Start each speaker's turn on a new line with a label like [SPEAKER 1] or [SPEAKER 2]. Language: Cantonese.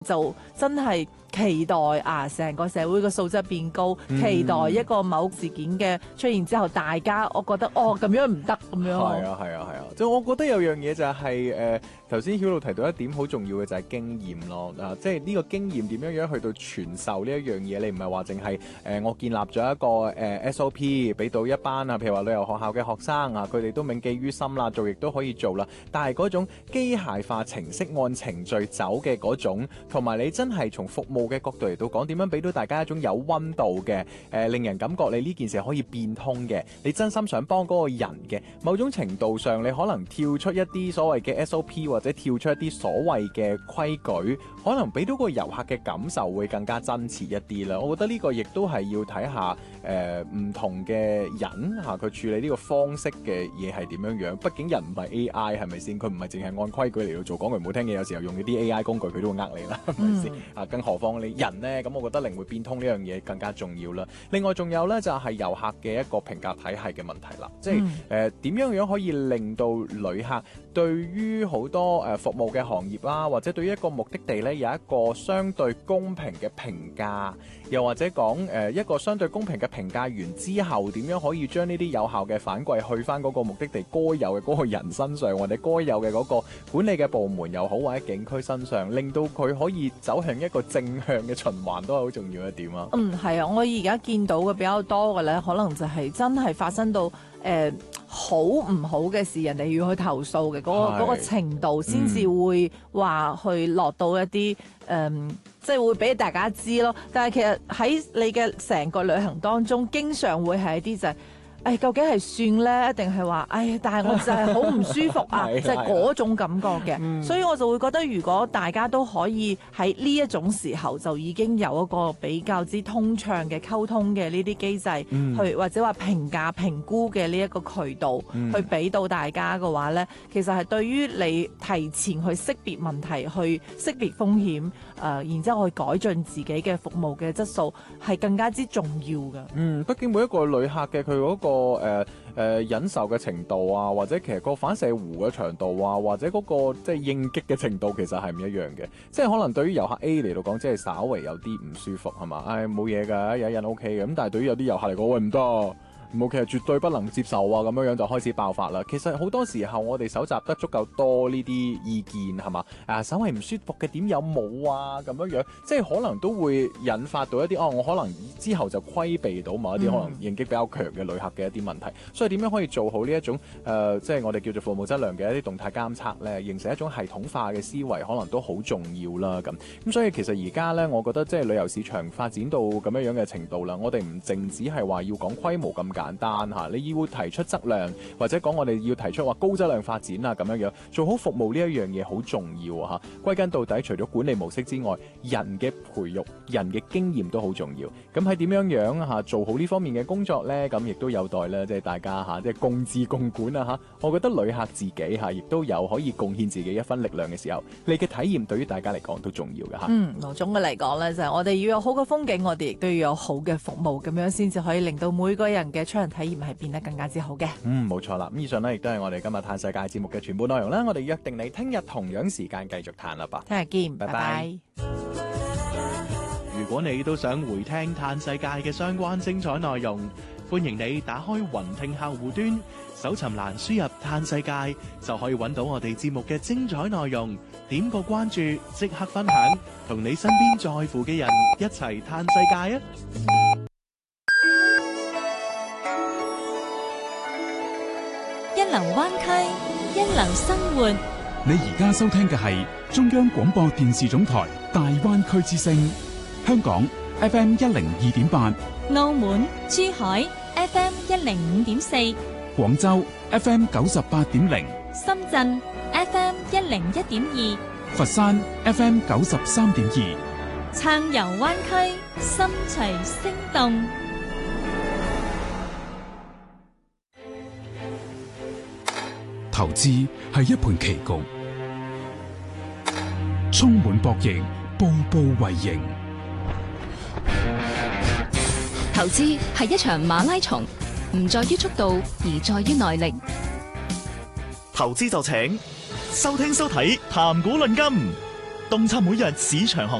[SPEAKER 1] 就真係期待啊，成個社會嘅素質變高，期待一個某事件嘅出現之後，大家我覺得咁樣唔得咁樣。
[SPEAKER 2] 係啊，即係我覺得有樣嘢就係頭先曉露提到一點好重要嘅就係經驗咯，即係呢個經驗點樣去到傳授呢一樣嘢，你唔係話淨係我建立咗一個SOP 俾到一班譬如話旅遊學校嘅學生佢哋都銘記於心啦，做亦都可以做啦，但係嗰種機械化程式按程序走嘅嗰種，同埋你真係從服務嘅角度嚟到講，點樣俾到大家一種有溫度嘅令人感覺你呢件事可以變通嘅，你真心想幫嗰個人嘅，某種程度上你可能跳出一啲所謂嘅 SOP 或者跳出一啲所謂嘅規矩，可能俾到個遊客嘅感受會更加真切一啲啦。我覺得呢個亦都係要睇下唔同嘅人佢處理呢個方式嘅嘢係點樣樣，畢竟人唔係 AI 係咪先？佢唔係淨係按規矩嚟到做，講句唔好聽嘅，有時候用嗰啲 AI 工具佢都會呃你啦，係咪先？更何況你人呢？咁我覺得靈活變通呢樣嘢更加重要啦。另外仲有呢，就係遊客嘅一個評價體系嘅問題啦，即係點樣可以令到旅客對於好多服務嘅行業啦，或者對於一個目的地呢，有一個相對公平嘅評價，又或者講一個相對公平嘅評價完之後，點樣可以將呢啲有效嘅反饋去翻嗰個目的地該有嘅嗰個人身上，或者該有嘅嗰個管理嘅部門又好，或者景區身上，令到佢可以走向一個正向嘅循環，都係好重要一點啊。
[SPEAKER 1] 係啊，我而家見到嘅比較多嘅咧，可能就係真係發生到好唔好嘅事，人哋要去投訴嘅嗰個程度，先至會話去落到一啲即係會俾大家知咯。但係其實喺你嘅成個旅行當中，經常會係一啲就係究竟係算咧，定係話但係我就係好唔舒服啊，就係嗰種感覺嘅。所以我就會覺得，如果大家都可以喺呢一種時候就已經有一個比較之通暢嘅溝通嘅呢啲機制，去或者話評價評估嘅呢一個渠道，去俾到大家嘅話咧，其實係對於你提前去識別問題、去識別風險，然之後去改進自己嘅服務嘅質素，係更加之重要嘅。
[SPEAKER 2] 畢竟每一個旅客嘅佢嗰個忍受嘅程度啊，或者其實個反射弧嘅長度啊，或者嗰個即係應激嘅程度，其實係唔一樣嘅。即係可能對於遊客 A 嚟到講，即係稍微有啲唔舒服係嘛？冇嘢㗎，有一人 OK 嘅。咁但係對於有啲遊客嚟講，喂唔得。冇，其實絕對不能接受啊！咁樣就開始爆發啦。其實好多時候我哋搜集得足夠多呢啲意見係嘛？稍微唔舒服嘅點有冇啊？咁樣即係可能都會引發到一啲我可能之後就規避到某一啲可能應激比較強嘅旅客嘅一啲問題。所以點樣可以做好呢一種即係我哋叫做服務質量嘅一啲動態監測咧，形成一種系統化嘅思維，可能都好重要啦。咁所以其實而家咧，我覺得即係旅遊市場發展到咁樣嘅程度啦，我哋唔淨止係話要講規模咁簡單嚇，你要提出質量，或者講我哋要提出話高質量發展啊，咁樣做好服務呢一樣嘢好重要嚇。歸根到底，除咗管理模式之外，人嘅培育、人嘅經驗都好重要。咁喺點樣嚇做好呢方面嘅工作呢？咁亦都有待咧，即係大家嚇即係共治共管啊嚇。我覺得旅客自己嚇亦都有可以貢獻自己一分力量嘅時候，你嘅體驗對於大家嚟講都重要嘅嚇。
[SPEAKER 1] 總嘅嚟講咧，就係我哋要有好嘅風景，我哋亦都要有好嘅服務，咁樣先至可以令到每個人嘅出行體驗係變得更加之好嘅。
[SPEAKER 2] 冇錯啦。咁以上呢，亦都係我哋今日嘆世界節目嘅全部內容啦。我哋約定你聽日同樣時間繼續嘆啦吧。
[SPEAKER 1] 聽日見，拜拜。
[SPEAKER 3] 如果你都想回聽嘆世界嘅相關精彩內容，歡迎你打開雲聽客戶端，搜尋欄輸入嘆世界，就可以揾到我哋節目嘅精彩內容。點個關注，即刻分享，同你身邊在乎嘅人一齊嘆世界啊！
[SPEAKER 4] 一流灣區，一流生活。
[SPEAKER 5] 你而家收聽嘅係中央廣播電視總台大灣區之聲，香港 FM 102.8，
[SPEAKER 4] 澳門、珠海 FM 105.4，
[SPEAKER 5] 廣州 FM 98.0，
[SPEAKER 4] 深圳 FM 101.2，
[SPEAKER 5] 佛山 FM 93.2，
[SPEAKER 4] 暢遊灣區，心隨聲動。
[SPEAKER 5] 投資係一盤棋局，充滿博弈，步步為營。
[SPEAKER 6] 投資係一場馬拉松，唔在於速度，而在於耐力。
[SPEAKER 3] 投資就請收聽收睇談股論金，
[SPEAKER 7] 洞察每日市場行